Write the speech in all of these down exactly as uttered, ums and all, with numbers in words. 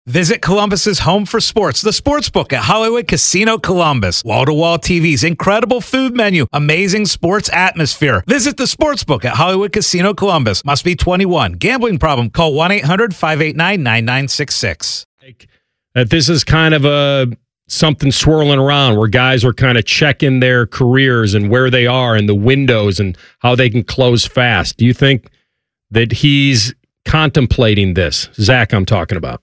Visit Columbus's home for sports, the Sportsbook at Hollywood Casino Columbus. Wall-to-wall T Vs, incredible food menu, amazing sports atmosphere. Visit the Sportsbook at Hollywood Casino Columbus. Must be twenty-one. Gambling problem? Call one eight hundred five eight nine nine nine six six. That this is kind of a something swirling around where guys are kind of checking their careers and where they are and the windows and how they can close fast. Do you think that he's contemplating this? Zach, I'm talking about.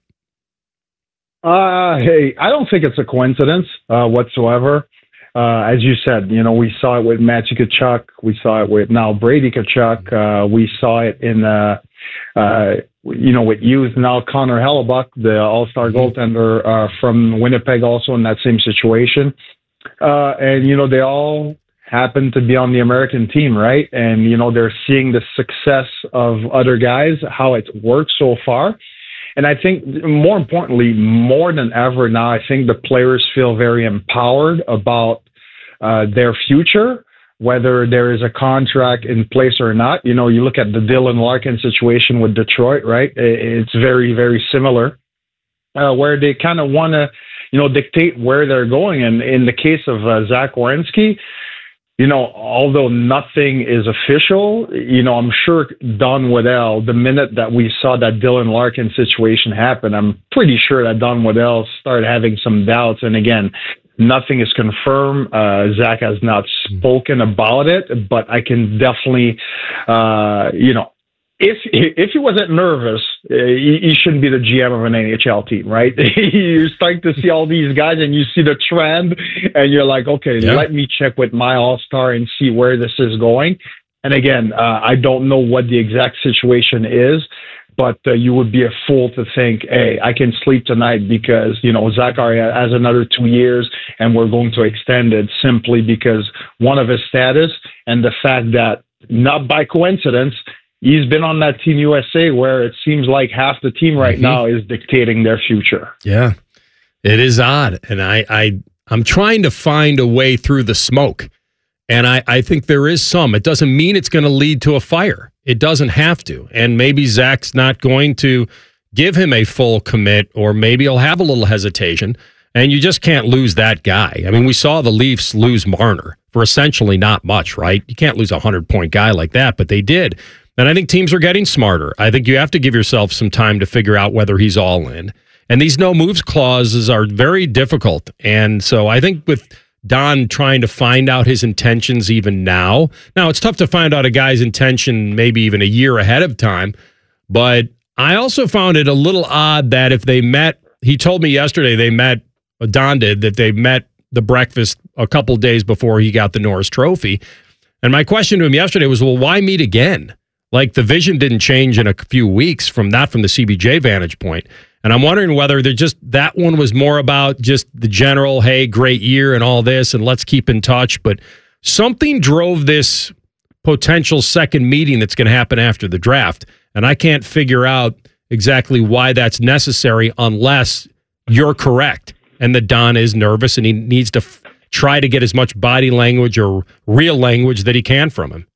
Uh, hey, I don't think it's a coincidence uh, whatsoever. Uh, as you said, you know, we saw it with Matthew Tkachuk. We saw it with now Brady Tkachuk. Uh, we saw it in, uh, uh, you know, with youth now Connor Hellebuck, the all-star goaltender uh, from Winnipeg, also in that same situation. Uh, and, you know, they all happen to be on the American team, right? And, you know, they're seeing the success of other guys, how it's worked so far. And I think more importantly, more than ever now, I think the players feel very empowered about uh, their future, whether there is a contract in place or not. You know, you look at the Dylan Larkin situation with Detroit, right? It's very, very similar, uh, where they kind of want to, you know, dictate where they're going. And in the case of uh, Zach Werenski, you know, although nothing is official, you know, I'm sure Don Waddell, the minute that we saw that Dylan Larkin situation happen, I'm pretty sure that Don Waddell started having some doubts. And again, nothing is confirmed. Uh, Zach has not spoken about it, but I can definitely, uh, you know, if if he wasn't nervous, uh, he, he shouldn't be the G M of an N H L team, right? You're starting to see all these guys and you see the trend and you're like, okay, yeah. Let me check with my all-star and see where this is going. And again, uh, I don't know what the exact situation is, but uh, you would be a fool to think, hey, I can sleep tonight because, you know, Zachary has another two years and we're going to extend it simply because one of his status and the fact that, not by coincidence, he's been on that Team U S A where it seems like half the team right mm-hmm. now is dictating their future. Yeah, it is odd. And I, I, I'm trying to find a way through the smoke. And I, I think there is some. It doesn't mean it's going to lead to a fire. It doesn't have to. And maybe Zach's not going to give him a full commit, or maybe he'll have a little hesitation. And you just can't lose that guy. I mean, we saw the Leafs lose Marner for essentially not much, right? You can't lose a hundred-point guy like that, but they did. And I think teams are getting smarter. I think you have to give yourself some time to figure out whether he's all in. And these no moves clauses are very difficult. And so I think with Don trying to find out his intentions even now, now it's tough to find out a guy's intention maybe even a year ahead of time. But I also found it a little odd that if they met, he told me yesterday they met, Don did, that they met the breakfast a couple days before he got the Norris Trophy. And my question to him yesterday was, well, why meet again? Like, the vision didn't change in a few weeks from not from the C B J vantage point. And I'm wondering whether they're just, that one was more about just the general, hey, great year and all this, and let's keep in touch. But something drove this potential second meeting that's going to happen after the draft. And I can't figure out exactly why that's necessary unless you're correct and that Don is nervous and he needs to f- try to get as much body language or real language that he can from him.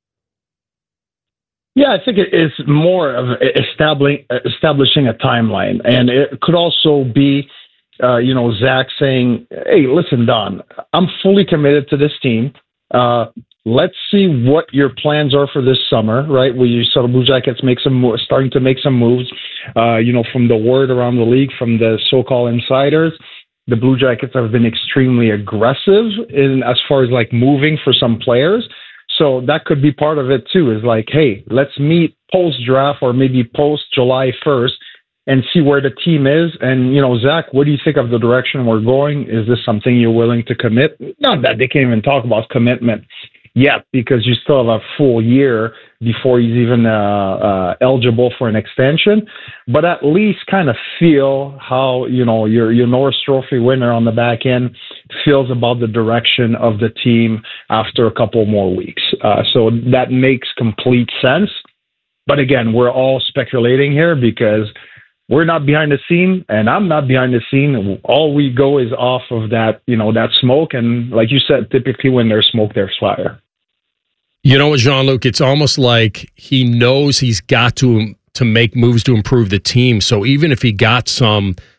Yeah, I think it is more of establishing establishing a timeline, and it could also be, uh, you know, Zach saying, "Hey, listen, Don, I'm fully committed to this team. Uh, let's see what your plans are for this summer, right? Where you saw the Blue Jackets make some mo- starting to make some moves, uh, you know, from the word around the league, from the so-called insiders." The Blue Jackets have been extremely aggressive in as far as like moving for some players. So that could be part of it too, is like, hey, let's meet post-draft or maybe post-July first and see where the team is. And, you know, Zach, what do you think of the direction we're going? Is this something you're willing to commit? Not that they can't even talk about commitment yet because you still have a full year before he's even uh, uh, eligible for an extension. But at least kind of feel how, you know, your, your Norris Trophy winner on the back end feels about the direction of the team after a couple more weeks. Uh, so that makes complete sense. But again, we're all speculating here because we're not behind the scene and I'm not behind the scene. All we go is off of that, you know, that smoke. And like you said, typically when there's smoke, there's fire. You know what, Jean-Luc, it's almost like he knows he's got to to make moves to improve the team. So even if he got some